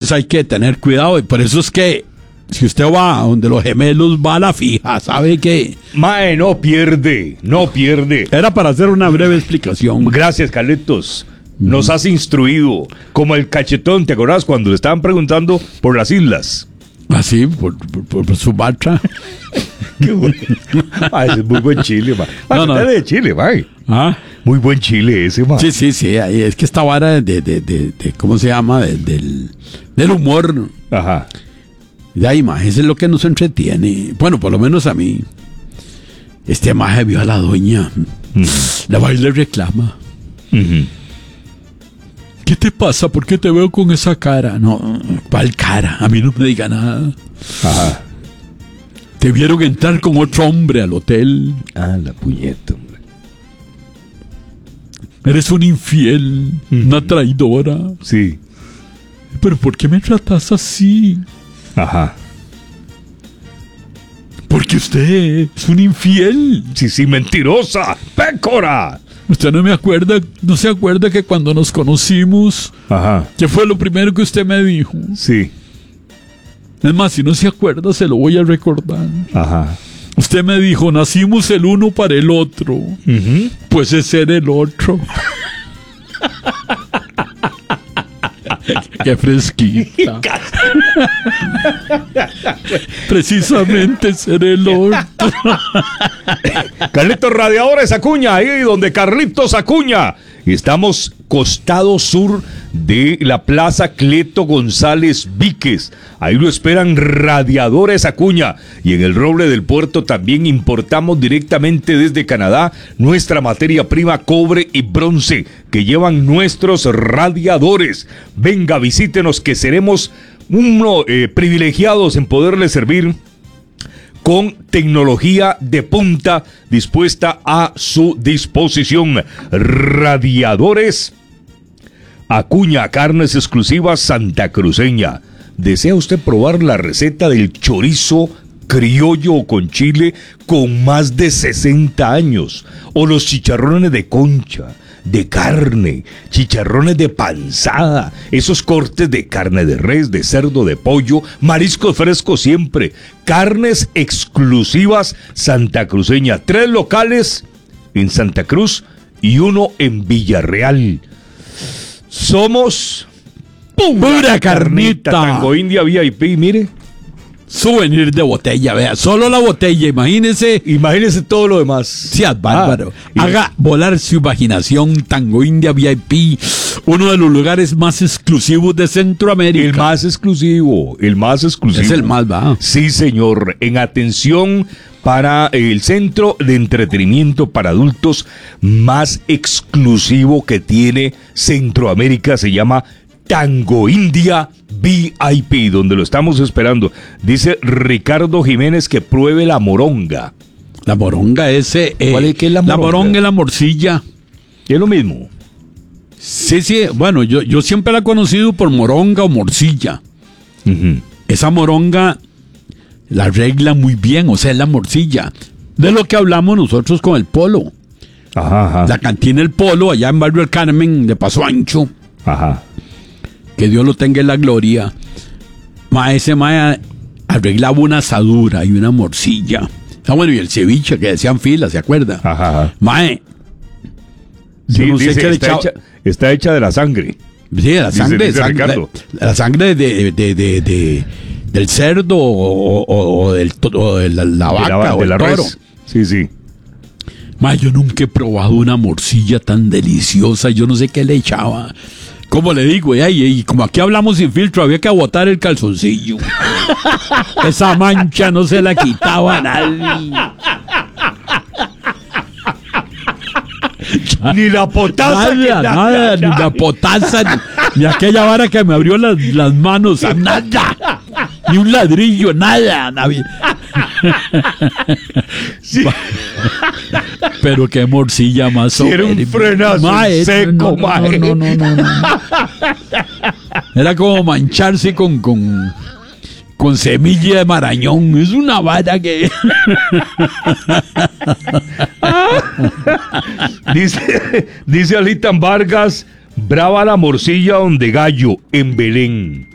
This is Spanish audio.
Entonces hay que tener cuidado, y por eso es que si usted va a donde los gemelos, va a la fija, ¿sabe qué? Mae, no pierde. Era para hacer una breve explicación. Gracias, Carlitos. Nos has instruido. Como el cachetón, ¿te acordás cuando le estaban preguntando por las islas? Así, por Sumatra. Qué bueno. Ese es muy buen chile, mae. No. Usted es de Chile, mae. ¿Ah? Muy buen chile ese, mae. Sí, ahí es que esta vara de ¿cómo se llama? Del humor. Ajá. De ahí, maje, eso es lo que nos entretiene. Bueno, por lo menos a mí. Este maje vio a la doña. La va y le reclama. ¿Qué te pasa? ¿Por qué te veo con esa cara? No, ¿cuál cara? A mí no me diga nada. Ajá. Te vieron entrar con otro hombre al hotel. Ah, la puñeta, hombre. Eres un infiel, una traidora. Sí. ¿Pero por qué me tratas así? Ajá. Porque usted es un infiel. Sí, mentirosa. ¡Pécora! Usted no se acuerda que cuando nos conocimos, Ajá. ¿qué fue lo primero que usted me dijo? Sí. Es más, si no se acuerda, se lo voy a recordar. Ajá. Usted me dijo, nacimos el uno para el otro. Pues ese era el otro. Qué fresquita. Precisamente ser el otro. Carlitos Radiadores Acuña, ahí donde Carlitos Acuña. Y estamos costado sur de la Plaza Cleto González Víquez. Ahí lo esperan Radiadores Acuña. Y en el Roble del Puerto también importamos directamente desde Canadá nuestra materia prima cobre y bronce que llevan nuestros radiadores. Venga, visítenos que seremos privilegiados en poderle servir con tecnología de punta dispuesta a su disposición. Radiadores Acuña, carnes exclusivas santacruceña. ¿Desea usted probar la receta del chorizo criollo con chile con más de 60 años? O los chicharrones de concha, de carne, chicharrones de panzada, esos cortes de carne de res, de cerdo, de pollo, mariscos frescos siempre, carnes exclusivas santacruceña. 3 locales en Santa Cruz y 1 en Villarreal. Somos pura carnita. Tango India VIP, mire. Souvenir de botella, vea, solo la botella, imagínese todo lo demás. Sea bárbaro. Haga volar su imaginación. Tango India VIP, uno de los lugares más exclusivos de Centroamérica. El más exclusivo. Es el más, va. Sí, señor. En atención para el centro de entretenimiento para adultos más exclusivo que tiene Centroamérica. Se llama Tango India VIP, donde lo estamos esperando. Dice Ricardo Jiménez que pruebe la moronga. La moronga ese... ¿Cuál es, qué es la moronga? La moronga es la morcilla. Es lo mismo. Sí, bueno, yo siempre la he conocido por moronga o morcilla. Esa moronga la arregla muy bien, o sea, es la morcilla. De lo que hablamos nosotros con el Polo. Ajá. La cantina El Polo, allá en Barrio El Carmen, de Paso Ancho. Ajá. Que Dios lo tenga en la gloria. Ese arreglaba una asadura y una morcilla. Bueno, y el ceviche que decían fila, ¿se acuerda? Ajá. Yo no sé qué está hecha de la sangre. Sí, de la sangre. Dice Ricardo. La sangre del cerdo o de la vaca o de el la toro. Res. Sí. Yo nunca he probado una morcilla tan deliciosa. Yo no sé qué le echaba. Como le digo, y como aquí hablamos sin filtro, había que botar el calzoncillo. Esa mancha no se la quitaba a nadie. Ni la potasa. Nada, ni la potasa, ni aquella vara que me abrió las manos, nada. Ni un ladrillo, nada. Sí. Pero qué morcilla más. Si era un frenazo seco, no. Era como mancharse con semilla de marañón. Es una vara que... Dice Alitan Vargas, brava la morcilla donde gallo, en Belén.